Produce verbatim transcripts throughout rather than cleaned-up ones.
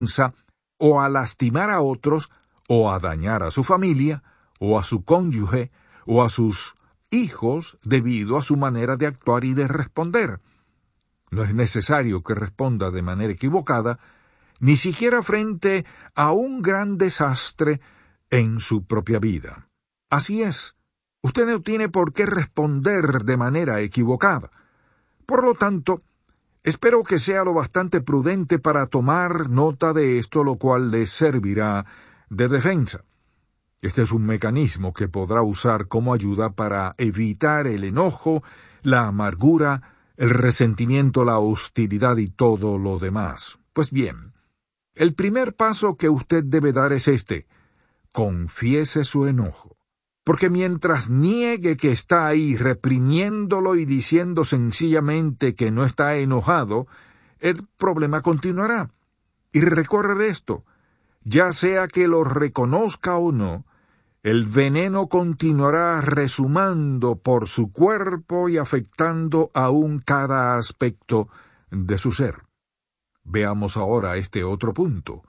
o a lastimar a otros, o a dañar a su familia, o a su cónyuge, o a sus hijos debido a su manera de actuar y de responder. No es necesario que responda de manera equivocada, ni siquiera frente a un gran desastre en su propia vida. Así es, usted no tiene por qué responder de manera equivocada. Por lo tanto, espero que sea lo bastante prudente para tomar nota de esto, lo cual le servirá de defensa. Este es un mecanismo que podrá usar como ayuda para evitar el enojo, la amargura, el resentimiento, la hostilidad y todo lo demás. Pues bien, el primer paso que usted debe dar es este: confiese su enojo. Porque mientras niegue que está ahí reprimiéndolo y diciendo sencillamente que no está enojado, el problema continuará. Y recuerde esto, ya sea que lo reconozca o no, el veneno continuará resumando por su cuerpo y afectando aún cada aspecto de su ser. Veamos ahora este otro punto.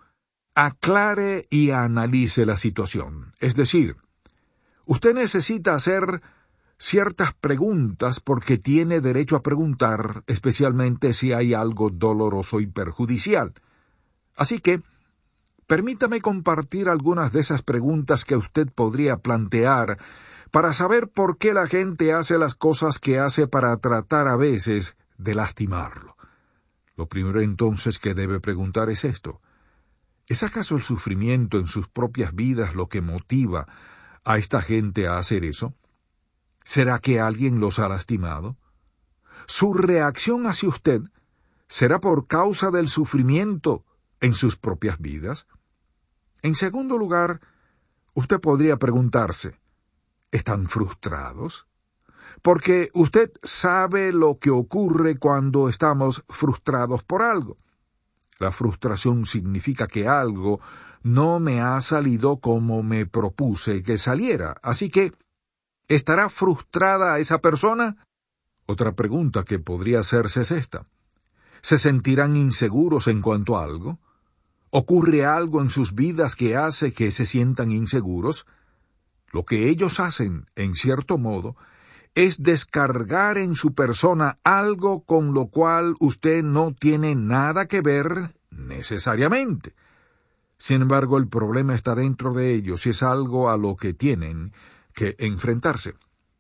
Aclare y analice la situación. Es decir, usted necesita hacer ciertas preguntas porque tiene derecho a preguntar, especialmente si hay algo doloroso y perjudicial. Así que, permítame compartir algunas de esas preguntas que usted podría plantear para saber por qué la gente hace las cosas que hace para tratar a veces de lastimarlo. Lo primero entonces que debe preguntar es esto: ¿es acaso el sufrimiento en sus propias vidas lo que motiva a esta gente a hacer eso? ¿Será que alguien los ha lastimado? ¿Su reacción hacia usted será por causa del sufrimiento en sus propias vidas? En segundo lugar, usted podría preguntarse, ¿están frustrados? Porque usted sabe lo que ocurre cuando estamos frustrados por algo. La frustración significa que algo no me ha salido como me propuse que saliera. Así que, ¿estará frustrada esa persona? Otra pregunta que podría hacerse es esta: ¿se sentirán inseguros en cuanto a algo? ¿Ocurre algo en sus vidas que hace que se sientan inseguros? Lo que ellos hacen, en cierto modo, es descargar en su persona algo con lo cual usted no tiene nada que ver necesariamente. Sin embargo, el problema está dentro de ellos y es algo a lo que tienen que enfrentarse.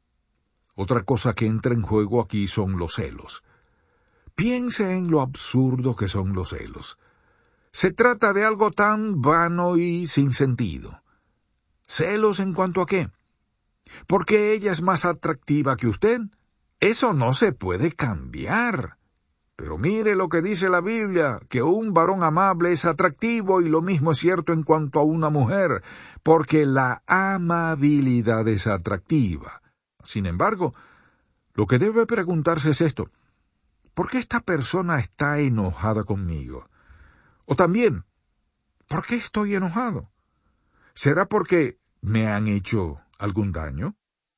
Otra cosa que entra en juego aquí son los celos. Piense en lo absurdo que son los celos. Se trata de algo tan vano y sin sentido. ¿Celos en cuanto a qué? ¿Porque ella es más atractiva que usted? Eso no se puede cambiar. Pero mire lo que dice la Biblia, que un varón amable es atractivo, y lo mismo es cierto en cuanto a una mujer, porque la amabilidad es atractiva. Sin embargo, lo que debe preguntarse es esto: ¿por qué esta persona está enojada conmigo? O también, ¿por qué estoy enojado? ¿Será porque me han hecho algún daño?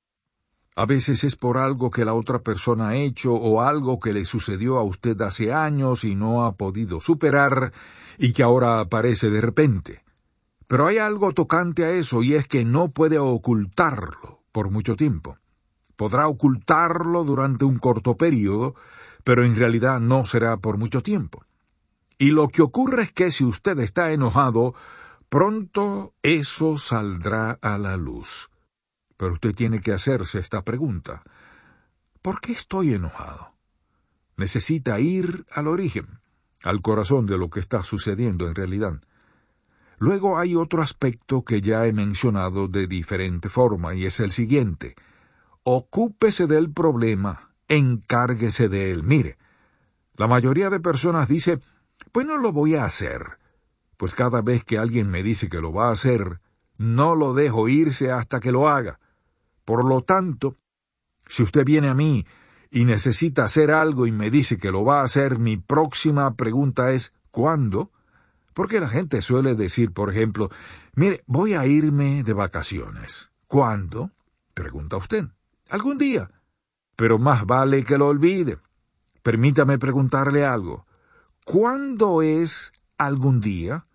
A veces es por algo que la otra persona ha hecho o algo que le sucedió a usted hace años y no ha podido superar y que ahora aparece de repente. Pero hay algo tocante a eso, y es que no puede ocultarlo por mucho tiempo. Podrá ocultarlo durante un corto período, pero en realidad no será por mucho tiempo. Y lo que ocurre es que si usted está enojado, pronto eso saldrá a la luz. Pero usted tiene que hacerse esta pregunta: ¿por qué estoy enojado? Necesita ir al origen, al corazón de lo que está sucediendo en realidad. Luego hay otro aspecto que ya he mencionado de diferente forma, y es el siguiente: ocúpese del problema, encárguese de él. Mire, la mayoría de personas dice, pues no lo voy a hacer. Pues cada vez que alguien me dice que lo va a hacer, no lo dejo irse hasta que lo haga. Por lo tanto, si usted viene a mí y necesita hacer algo y me dice que lo va a hacer, mi próxima pregunta es, ¿cuándo? Porque la gente suele decir, por ejemplo, mire, voy a irme de vacaciones. ¿Cuándo? Pregunta usted. Algún día. Pero más vale que lo olvide. Permítame preguntarle algo. ¿Cuándo es algún día